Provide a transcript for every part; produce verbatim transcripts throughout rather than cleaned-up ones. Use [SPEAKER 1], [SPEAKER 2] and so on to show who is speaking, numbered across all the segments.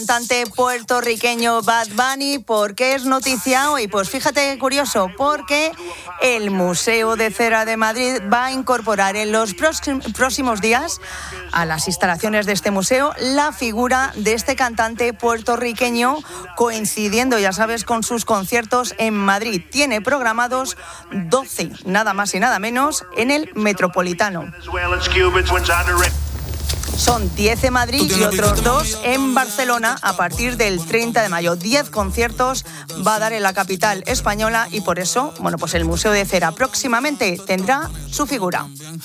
[SPEAKER 1] Cantante puertorriqueño Bad Bunny. ¿Por qué es noticia hoy? Pues fíjate, curioso, porque el Museo de Cera de Madrid va a incorporar en los próximos días a las instalaciones de este museo la figura de este cantante puertorriqueño, coincidiendo, ya sabes, con sus conciertos en Madrid. Tiene programados doce, nada más y nada menos, en el Metropolitano. Son diez en Madrid y otros dos en Barcelona a partir del treinta de mayo. diez conciertos va a dar en la capital española y por eso, bueno, pues el Museo de Cera próximamente tendrá su figura.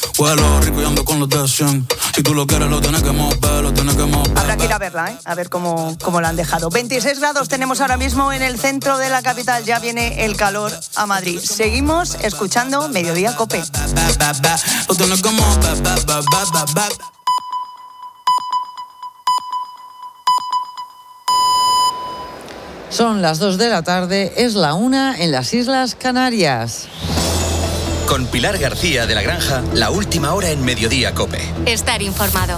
[SPEAKER 1] Habrá que ir a verla, ¿eh? A ver cómo, cómo la han dejado. veintiséis grados tenemos ahora mismo en el centro de la capital. Ya viene el calor a Madrid. Seguimos escuchando Mediodía COPE.
[SPEAKER 2] Son las dos de la tarde, es la una en las Islas Canarias.
[SPEAKER 3] Con Pilar García de la Granja, la última hora en Mediodía COPE.
[SPEAKER 4] Estar informado.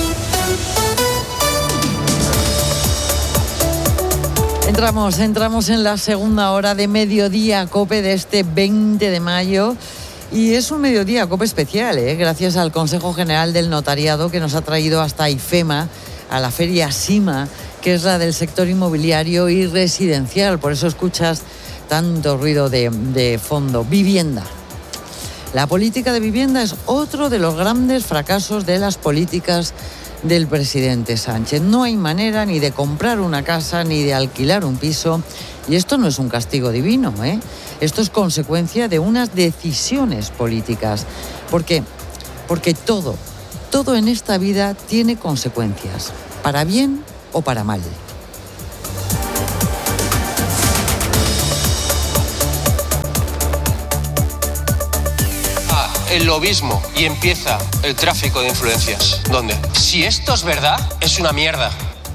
[SPEAKER 2] Entramos, entramos en la segunda hora de Mediodía COPE de este veinte de mayo. Y es un Mediodía COPE especial, ¿eh? Gracias al Consejo General del Notariado que nos ha traído hasta IFEMA, a la Feria SIMA, que es la del sector inmobiliario y residencial. Por eso escuchas tanto ruido de, de fondo. Vivienda. La política de vivienda es otro de los grandes fracasos de las políticas del presidente Sánchez. No hay manera ni de comprar una casa ni de alquilar un piso. Y esto no es un castigo divino, ¿eh? Esto es consecuencia de unas decisiones políticas. ¿Por qué? Porque todo, todo en esta vida tiene consecuencias, para bien o para mal.
[SPEAKER 5] Ah, el lobismo y empieza el tráfico de influencias. ¿Dónde? Si esto es verdad, es una mierda.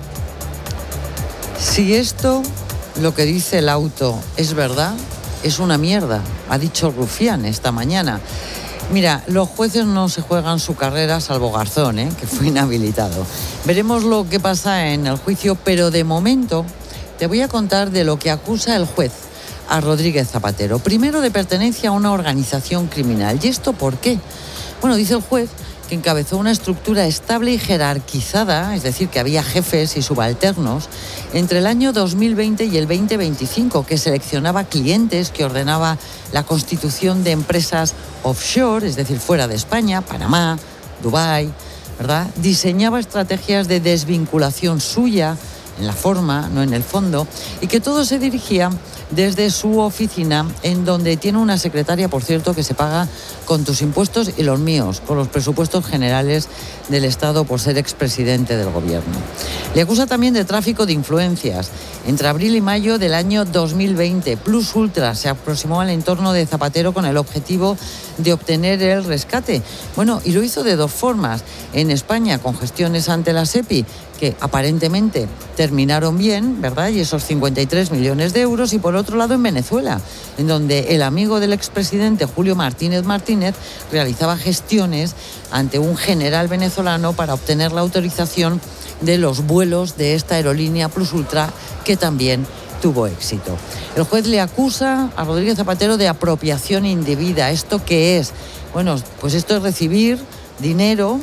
[SPEAKER 2] Si esto, lo que dice el auto, es verdad, es una mierda, ha dicho Rufián esta mañana. Mira, los jueces no se juegan su carrera salvo Garzón, ¿eh? Que fue inhabilitado. Veremos lo que pasa en el juicio, pero de momento te voy a contar de lo que acusa el juez a Rodríguez Zapatero. Primero, de pertenencia a una organización criminal. ¿Y esto por qué? Bueno, dice el juez que encabezó una estructura estable y jerarquizada, es decir, que había jefes y subalternos, entre el año dos mil veinte y el veinte veinticinco, que seleccionaba clientes, que ordenaba la constitución de empresas offshore, es decir, fuera de España, Panamá, Dubái, ¿verdad? Diseñaba estrategias de desvinculación suya, en la forma, no en el fondo, y que todo se dirigía desde su oficina, en donde tiene una secretaria, por cierto, que se paga con tus impuestos y los míos, con los presupuestos generales del Estado por ser expresidente del gobierno. Le acusa también de tráfico de influencias. Entre abril y mayo del año dos mil veinte, Plus Ultra se aproximó al entorno de Zapatero con el objetivo de obtener el rescate. Bueno, y lo hizo de dos formas. En España, con gestiones ante la SEPI, que aparentemente terminaron bien, ¿verdad? Y esos cincuenta y tres millones de euros. Y por otro lado, en Venezuela, en donde el amigo del expresidente Julio Martínez Martínez realizaba gestiones ante un general venezolano para obtener la autorización de los vuelos de esta aerolínea Plus Ultra, que también tuvo éxito. El juez le acusa a Rodríguez Zapatero de apropiación indebida. ¿Esto qué es? Bueno, pues esto es recibir dinero,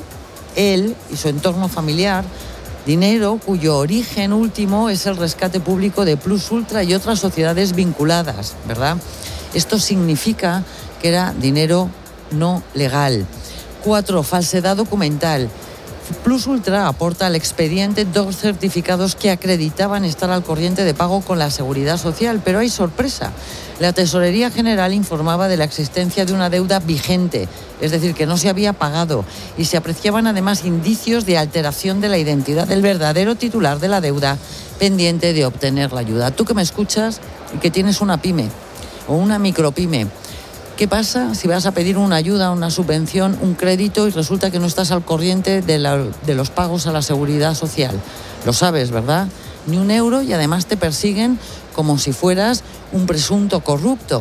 [SPEAKER 2] él y su entorno familiar, dinero cuyo origen último es el rescate público de Plus Ultra y otras sociedades vinculadas, ¿verdad? Esto significa que era dinero no legal. Cuatro, falsedad documental. Plus Ultra aporta al expediente dos certificados que acreditaban estar al corriente de pago con la Seguridad Social, pero hay sorpresa. La Tesorería General informaba de la existencia de una deuda vigente, es decir, que no se había pagado, y se apreciaban además indicios de alteración de la identidad del verdadero titular de la deuda pendiente de obtener la ayuda. Tú que me escuchas y que tienes una pyme o una micropyme, ¿qué pasa si vas a pedir una ayuda, una subvención, un crédito y resulta que no estás al corriente de, la, de los pagos a la Seguridad Social? Lo sabes, ¿verdad? Ni un euro y además te persiguen como si fueras un presunto corrupto.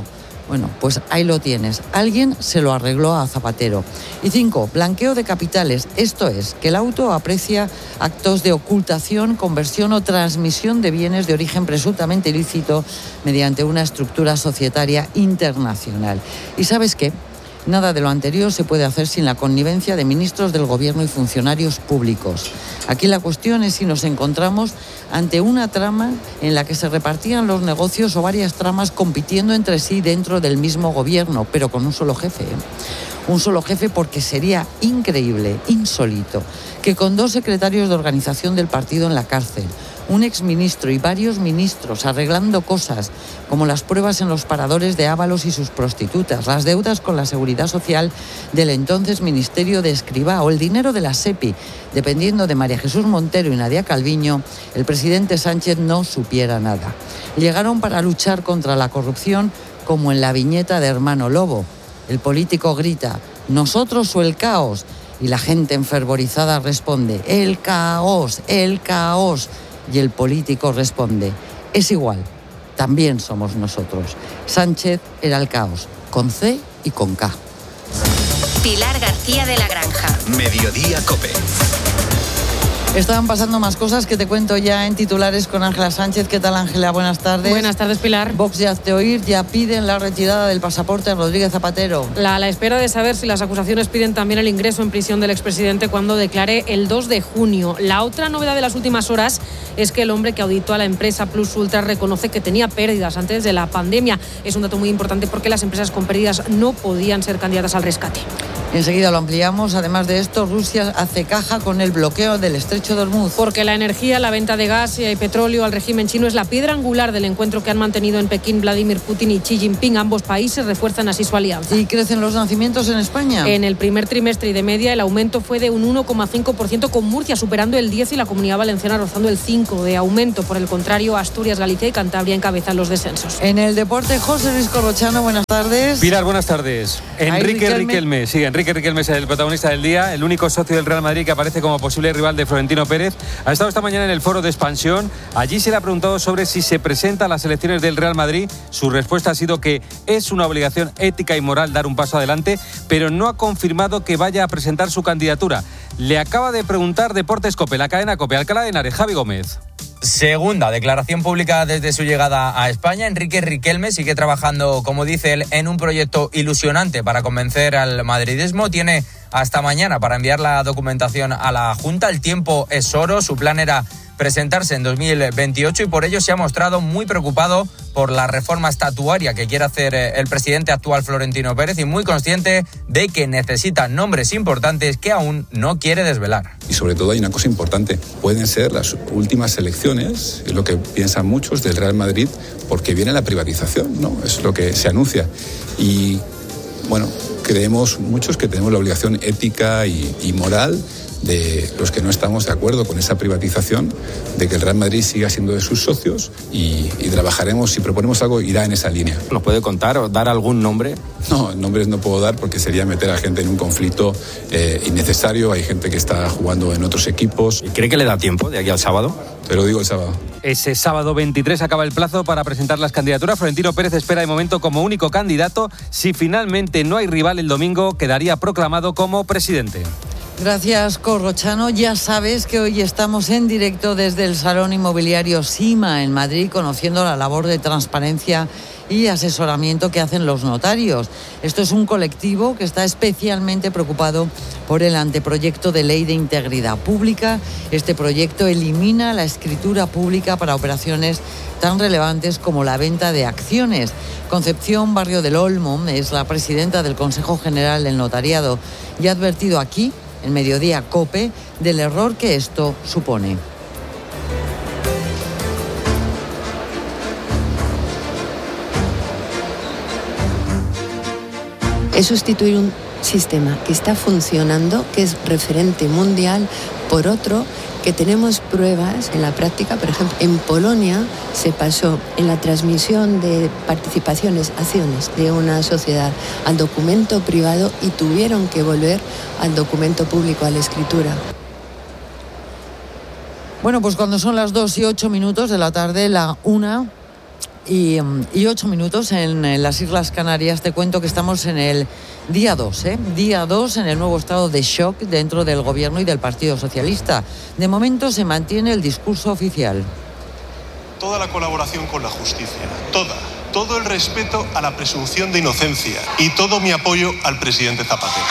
[SPEAKER 2] Bueno, pues ahí lo tienes. Alguien se lo arregló a Zapatero. Y cinco, blanqueo de capitales. Esto es, que el auto aprecia actos de ocultación, conversión o transmisión de bienes de origen presuntamente ilícito mediante una estructura societaria internacional. ¿Y sabes qué? Nada de lo anterior se puede hacer sin la connivencia de ministros del Gobierno y funcionarios públicos. Aquí la cuestión es si nos encontramos ante una trama en la que se repartían los negocios o varias tramas compitiendo entre sí dentro del mismo Gobierno, pero con un solo jefe, ¿eh? Un solo jefe, porque sería increíble, insólito, que con dos secretarios de organización del partido en la cárcel, un exministro y varios ministros arreglando cosas como las pruebas en los paradores de Ábalos y sus prostitutas, las deudas con la Seguridad Social del entonces Ministerio de Escrivá o el dinero de la SEPI, dependiendo de María Jesús Montero y Nadia Calviño, el presidente Sánchez no supiera nada. Llegaron para luchar contra la corrupción como en la viñeta de Hermano Lobo. El político grita, ¿nosotros o el caos? Y la gente enfervorizada responde, el caos, el caos. Y el político responde, es igual, también somos nosotros. Sánchez era el caos, con C y con K.
[SPEAKER 4] Pilar García de la Granja.
[SPEAKER 3] Mediodía COPE.
[SPEAKER 2] Estaban pasando más cosas que te cuento ya en titulares con Ángela Sánchez. ¿Qué tal, Ángela? Buenas tardes.
[SPEAKER 6] Buenas tardes, Pilar.
[SPEAKER 2] Vox ya hazte oír, ya piden la retirada del pasaporte a Rodríguez Zapatero.
[SPEAKER 6] La, a la espera de saber si las acusaciones piden también el ingreso en prisión del expresidente cuando declare el dos de junio. La otra novedad de las últimas horas es que el hombre que auditó a la empresa Plus Ultra reconoce que tenía pérdidas antes de la pandemia. Es un dato muy importante porque las empresas con pérdidas no podían ser candidatas al rescate.
[SPEAKER 2] Enseguida lo ampliamos. Además de esto, Rusia hace caja con el bloqueo del estrecho de Hormuz.
[SPEAKER 6] Porque la energía, la venta de gas y petróleo al régimen chino es la piedra angular del encuentro que han mantenido en Pekín Vladimir Putin y Xi Jinping. Ambos países refuerzan así su alianza.
[SPEAKER 2] ¿Y crecen los nacimientos en España?
[SPEAKER 6] En el primer trimestre y de media el aumento fue de un uno coma cinco por ciento, con Murcia superando el diez por ciento y la Comunidad Valenciana rozando el cinco por ciento de aumento. Por el contrario, Asturias, Galicia y Cantabria encabezan los descensos.
[SPEAKER 2] En el deporte, José Luis Corrochano, buenas tardes.
[SPEAKER 7] Pilar, buenas tardes. Enrique Riquelme. Riquelme, sí, Enrique Riquelme es el protagonista del día, el único socio del Real Madrid que aparece como posible rival de Florentino Pérez. Ha estado esta mañana en el foro de expansión. Allí se le ha preguntado sobre si se presenta a las elecciones del Real Madrid. Su respuesta ha sido que es una obligación ética y moral dar un paso adelante, pero no ha confirmado que vaya a presentar su candidatura. Le acaba de preguntar Deportes COPE, la cadena COPE, Alcalá de Henares, Javi Gómez.
[SPEAKER 8] Segunda declaración pública desde su llegada a España. Enrique Riquelme sigue trabajando, como dice él, en un proyecto ilusionante para convencer al madridismo. Tiene hasta mañana para enviar la documentación a la Junta. El tiempo es oro. Su plan era presentarse en dos mil veintiocho y por ello se ha mostrado muy preocupado por la reforma estatuaria que quiere hacer el presidente actual Florentino Pérez y muy consciente de que necesita nombres importantes que aún no quiere desvelar.
[SPEAKER 9] Y sobre todo hay una cosa importante, pueden ser las últimas elecciones, es lo que piensan muchos del Real Madrid, porque viene la privatización, ¿no? Es lo que se anuncia. Y bueno, creemos muchos que tenemos la obligación ética y, y moral de los que no estamos de acuerdo con esa privatización, de que el Real Madrid siga siendo de sus socios y, y trabajaremos, si proponemos algo, irá en esa línea.
[SPEAKER 10] ¿Nos puede contar o dar algún nombre?
[SPEAKER 9] No, nombres no puedo dar porque sería meter a gente en un conflicto eh, innecesario. Hay gente que está jugando en otros equipos.
[SPEAKER 10] ¿Y cree que le da tiempo de aquí al sábado?
[SPEAKER 9] Te lo digo el sábado.
[SPEAKER 7] Ese sábado veintitrés acaba el plazo para presentar las candidaturas. Florentino Pérez espera de momento como único candidato. Si finalmente no hay rival el domingo, quedaría proclamado como presidente.
[SPEAKER 2] Gracias, Corrochano. Ya sabes que hoy estamos en directo desde el Salón Inmobiliario Sima en Madrid, conociendo la labor de transparencia y asesoramiento que hacen los notarios. Esto es un colectivo que está especialmente preocupado por el anteproyecto de ley de integridad pública. Este proyecto elimina la escritura pública para operaciones tan relevantes como la venta de acciones. Concepción Barrio del Olmo es la presidenta del Consejo General del Notariado y ha advertido aquí, en Mediodía COPE, del error que esto supone.
[SPEAKER 11] Es sustituir un sistema que está funcionando, que es referente mundial, por otro que tenemos pruebas en la práctica. Por ejemplo, en Polonia se pasó en la transmisión de participaciones, acciones de una sociedad al documento privado y tuvieron que volver al documento público, a la escritura.
[SPEAKER 2] Bueno, pues cuando son las dos y ocho minutos de la tarde, la una, y, y ocho minutos en, en las Islas Canarias. Te cuento que estamos en el día dos, ¿eh? Día dos en el nuevo estado de shock dentro del Gobierno y del Partido Socialista. De momento se mantiene el discurso oficial.
[SPEAKER 12] Toda la colaboración con la justicia, toda, todo el respeto a la presunción de inocencia y todo mi apoyo al presidente Zapatero.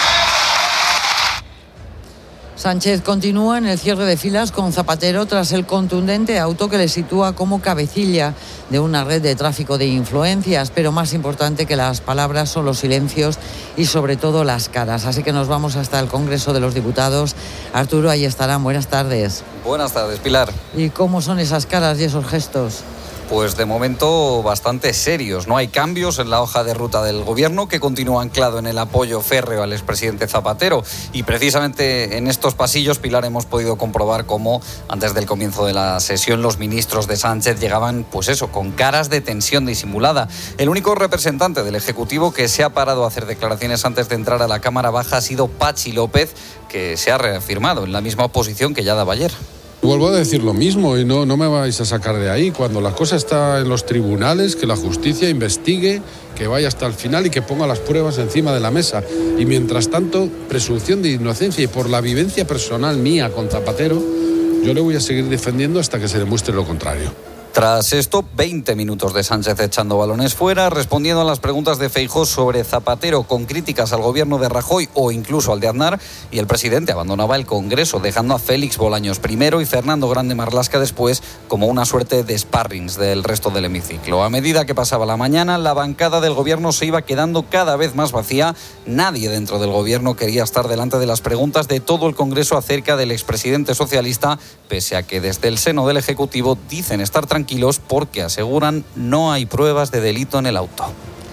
[SPEAKER 2] Sánchez continúa en el cierre de filas con Zapatero tras el contundente auto que le sitúa como cabecilla de una red de tráfico de influencias, pero más importante que las palabras son los silencios y sobre todo las caras. Así que nos vamos hasta el Congreso de los Diputados. Arturo, ahí estarán. Buenas tardes.
[SPEAKER 13] Buenas tardes, Pilar.
[SPEAKER 2] ¿Y cómo son esas caras y esos gestos?
[SPEAKER 13] Pues de momento bastante serios. No hay cambios en la hoja de ruta del Gobierno, que continúa anclado en el apoyo férreo al expresidente Zapatero. Y precisamente en estos pasillos, Pilar, hemos podido comprobar cómo antes del comienzo de la sesión los ministros de Sánchez llegaban, pues eso, con caras de tensión disimulada. El único representante del Ejecutivo que se ha parado a hacer declaraciones antes de entrar a la Cámara Baja ha sido Patxi López, que se ha reafirmado en la misma posición que ya daba ayer.
[SPEAKER 14] Vuelvo a decir lo mismo y no, no me vais a sacar de ahí. Cuando la cosa está en los tribunales, que la justicia investigue, que vaya hasta el final y que ponga las pruebas encima de la mesa. Y mientras tanto, presunción de inocencia y por la vivencia personal mía con Zapatero, yo le voy a seguir defendiendo hasta que se demuestre lo contrario.
[SPEAKER 13] Tras esto, veinte minutos de Sánchez echando balones fuera, respondiendo a las preguntas de Feijóo sobre Zapatero con críticas al gobierno de Rajoy o incluso al de Aznar, y el presidente abandonaba el Congreso, dejando a Félix Bolaños primero y Fernando Grande Marlaska después como una suerte de sparrings del resto del hemiciclo. A medida que pasaba la mañana, la bancada del gobierno se iba quedando cada vez más vacía. Nadie dentro del gobierno quería estar delante de las preguntas de todo el Congreso acerca del expresidente socialista, pese a que desde el seno del Ejecutivo dicen estar tranquilos tranquilos porque aseguran no hay pruebas de delito en el auto.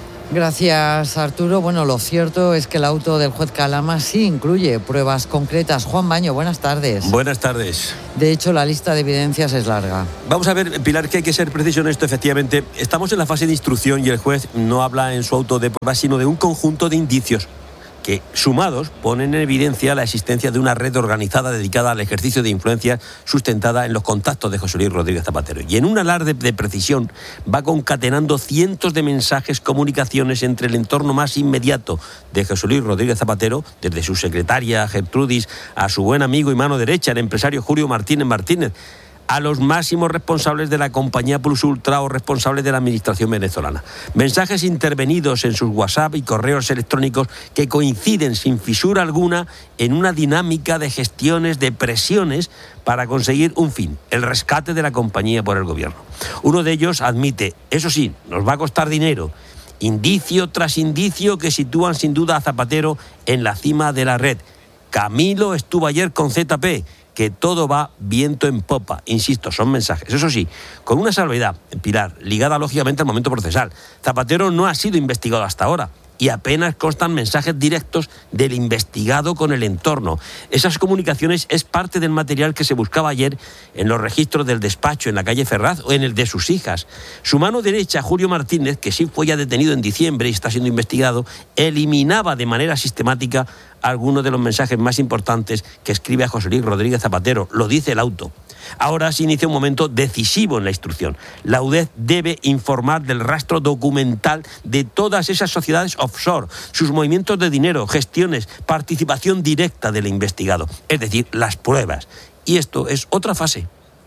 [SPEAKER 2] Gracias, Arturo. Bueno, lo cierto es que el auto del juez Calama sí incluye pruebas concretas. Juan Baño, buenas tardes.
[SPEAKER 15] Buenas tardes.
[SPEAKER 2] De hecho, la lista de evidencias es larga.
[SPEAKER 15] Vamos a ver, Pilar, que hay que ser preciso en esto. Efectivamente, estamos en la fase de instrucción y el juez no habla en su auto de pruebas, sino de un conjunto de indicios que, sumados, ponen en evidencia la existencia de una red organizada dedicada al ejercicio de influencia sustentada en los contactos de José Luis Rodríguez Zapatero. Y en un alarde de precisión va concatenando cientos de mensajes, comunicaciones entre el entorno más inmediato de José Luis Rodríguez Zapatero, desde su secretaria Gertrudis a su buen amigo y mano derecha, el empresario Julio Martínez Martínez, a los máximos responsables de la compañía Plus Ultra o responsables de la administración venezolana. Mensajes intervenidos en sus WhatsApp y correos electrónicos que coinciden sin fisura alguna en una dinámica de gestiones, de presiones para conseguir un fin, el rescate de la compañía por el gobierno. Uno de ellos admite, eso sí, nos va a costar dinero, indicio tras indicio que sitúan sin duda a Zapatero en la cima de la red. Camilo estuvo ayer con Z P, que todo va viento en popa. Insisto, son mensajes. Eso sí, con una salvedad, Pilar, ligada lógicamente al momento procesal. Zapatero no ha sido investigado hasta ahora y apenas constan mensajes directos del investigado con el entorno. Esas comunicaciones es parte del material que se buscaba ayer en los registros del despacho en la calle Ferraz o en el de sus hijas. Su mano derecha, Julio Martínez, que sí fue ya detenido en diciembre y está siendo investigado, eliminaba de manera sistemática algunos de los mensajes más importantes que escribe a José Luis Rodríguez Zapatero. Lo dice el auto. Ahora se inicia un momento decisivo en la instrucción. La U D E C debe informar del rastro documental de todas esas sociedades offshore, sus movimientos de dinero, gestiones, participación directa del investigado, es decir, las pruebas. Y esto es otra fase.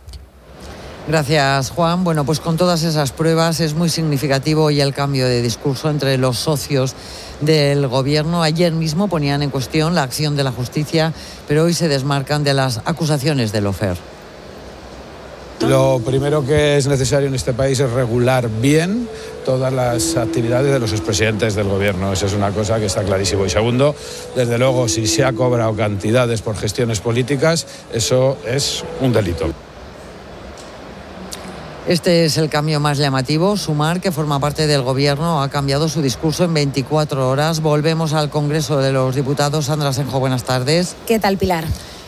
[SPEAKER 2] Gracias, Juan. Bueno, pues con todas esas pruebas es muy significativo y el cambio de discurso entre los socios del gobierno. Ayer mismo ponían en cuestión la acción de la justicia, pero hoy se desmarcan de las acusaciones del Lofer.
[SPEAKER 16] Lo primero que es necesario en este país es regular bien todas las actividades de los expresidentes del gobierno. Esa es una cosa que está clarísimo. Y segundo, desde luego, si se ha cobrado cantidades por gestiones políticas, eso es un delito.
[SPEAKER 2] Este es el cambio más llamativo. Sumar, que forma parte del gobierno, ha cambiado su discurso en veinticuatro horas. Volvemos al Congreso de los Diputados. Sandra Senjo, buenas tardes.
[SPEAKER 17] ¿Qué tal, Pilar?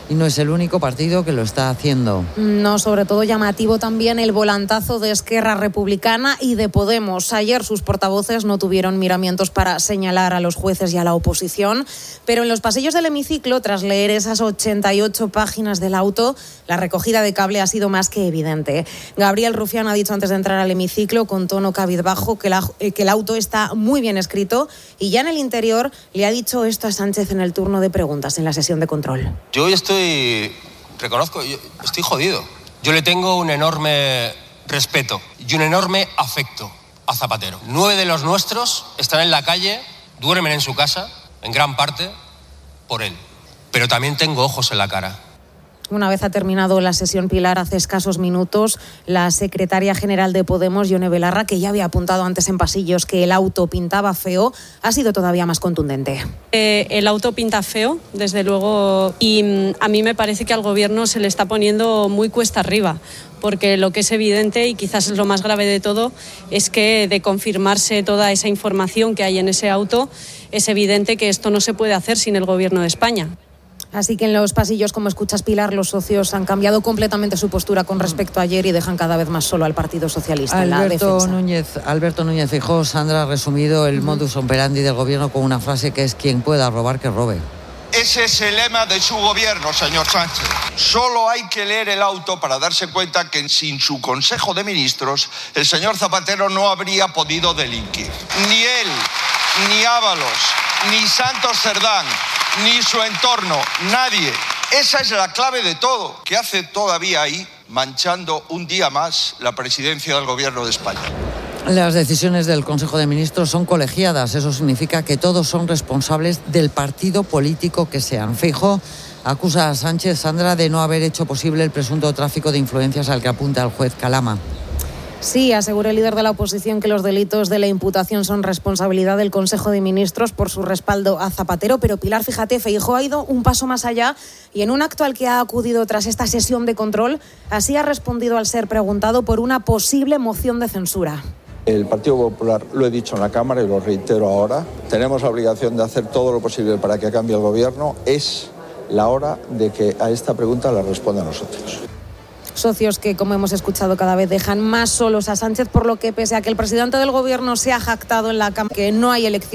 [SPEAKER 2] y no es el único partido que lo está haciendo.
[SPEAKER 6] No, sobre todo llamativo también el volantazo de Esquerra Republicana y de Podemos. Ayer sus portavoces no tuvieron miramientos para señalar a los jueces y a la oposición, pero en los pasillos del hemiciclo, tras leer esas ochenta y ocho páginas del auto, la recogida de cable ha sido más que evidente. Gabriel Rufián ha dicho antes de entrar al hemiciclo con tono cabizbajo que, la, que el auto está muy bien escrito y ya en el interior le ha dicho esto a Sánchez en el turno de preguntas en la sesión de control.
[SPEAKER 5] Yo hoy estoy, reconozco, yo estoy jodido. Yo le tengo un enorme respeto y un enorme afecto a Zapatero. Nueve de los nuestros están en la calle, duermen en su casa, en gran parte, por él. Pero también tengo ojos en la cara.
[SPEAKER 6] Una vez ha terminado la sesión, Pilar, hace escasos minutos, la secretaria general de Podemos, Ione Belarra, que ya había apuntado antes en pasillos que el auto pintaba feo, ha sido todavía más contundente.
[SPEAKER 17] Eh, el auto pinta feo, desde luego, y mm, a mí me parece que al Gobierno se le está poniendo muy cuesta arriba, porque lo que es evidente, y quizás es lo más grave de todo, es que de confirmarse toda esa información que hay en ese auto, es evidente que esto no se puede hacer sin el Gobierno de España.
[SPEAKER 6] Así que en los pasillos, como escuchas, Pilar, los socios han cambiado completamente su postura con respecto a ayer y dejan cada vez más solo al Partido Socialista en la defensa.
[SPEAKER 2] Núñez, Alberto Núñez Feijóo, Sandra, ha resumido el uh-huh. modus operandi del Gobierno con una frase que es: quien pueda robar, que robe.
[SPEAKER 18] Ese es el lema de su gobierno, señor Sánchez. Solo hay que leer el auto para darse cuenta que sin su Consejo de Ministros el señor Zapatero no habría podido delinquir. Ni él, ni Ábalos, ni Santos Cerdán, ni su entorno, nadie. Esa es la clave de todo. ¿Qué hace todavía ahí, manchando un día más la presidencia del Gobierno de España?
[SPEAKER 2] Las decisiones del Consejo de Ministros son colegiadas. Eso significa que todos son responsables del partido político que sean. Feijóo acusa a Sánchez, Sandra, de no haber hecho posible el presunto tráfico de influencias al que apunta el juez Calama.
[SPEAKER 6] Sí, asegura el líder de la oposición que los delitos de la imputación son responsabilidad del Consejo de Ministros por su respaldo a Zapatero. Pero Pilar, fíjate, Feijóo ha ido un paso más allá y en un acto al que ha acudido tras esta sesión de control, así ha respondido al ser preguntado por una posible moción de censura.
[SPEAKER 19] El Partido Popular, lo he dicho en la Cámara y lo reitero ahora, tenemos la obligación de hacer todo lo posible para que cambie el Gobierno. Es la hora de que a esta pregunta la responda a nosotros.
[SPEAKER 6] Socios que, como hemos escuchado, cada vez dejan más solos a Sánchez, por lo que, pese a que el presidente del Gobierno se ha jactado en la Cámara que no hay elección